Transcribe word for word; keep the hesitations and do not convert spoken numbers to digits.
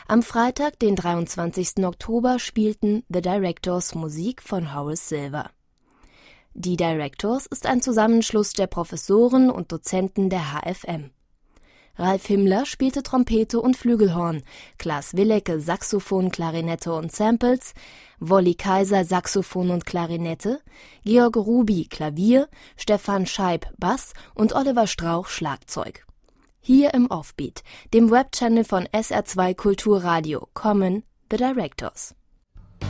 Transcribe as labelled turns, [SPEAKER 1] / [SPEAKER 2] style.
[SPEAKER 1] Am Freitag, den dreiundzwanzigsten Oktober, spielten The Directors Musik von Horace Silver. Die Directors ist ein Zusammenschluss der Professoren und Dozenten der H F M. Ralf Himmler spielte Trompete und Flügelhorn, Klaas Willecke Saxophon, Klarinette und Samples, Wolli Kaiser Saxophon und Klarinette, Georg Ruby Klavier, Stefan Scheib Bass und Oliver Strauch Schlagzeug. Hier im Offbeat, dem Webchannel von S R zwei Kulturradio, kommen The Directors.